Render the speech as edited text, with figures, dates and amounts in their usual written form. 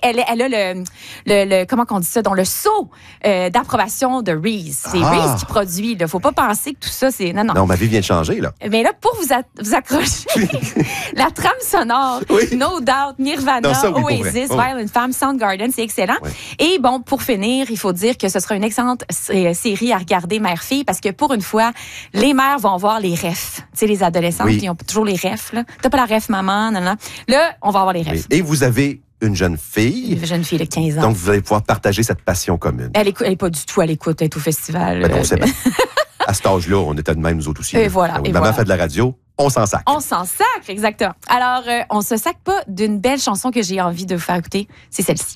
elle a le comment qu'on dit ça, dans le sceau d'approbation de Reese. C'est Reese qui produit. Il ne faut pas penser que tout ça, c'est... Non. Non, ma vie vient de changer, là. Mais là, pour vous accrocher, la trame sonore, No Doubt, Nirvana, Oasis, Violent Femmes, Soundgarden, c'est excellent. Oui. Et bon, pour finir, il faut dire que ce sera une excellente série à regarder, mère-fille, parce que pour une fois, les mères vont voir les refs. Tu sais, les adolescentes, ils ont toujours les refs, là. T'as pas la ref, maman, non. Là, on va avoir les refs. Oui. Et vous avez une jeune fille. Une jeune fille de 15 ans. Donc, vous allez pouvoir partager cette passion commune. Elle est pas du tout à l'écoute, elle est au festival. Ben non, c'est bien. À cet âge-là, on était de même, nous autres aussi. Et voilà. Oui, maman fait de la radio, on s'en sacre. On s'en sacre, exactement. Alors, on se sacre pas d'une belle chanson que j'ai envie de vous faire écouter. C'est celle-ci.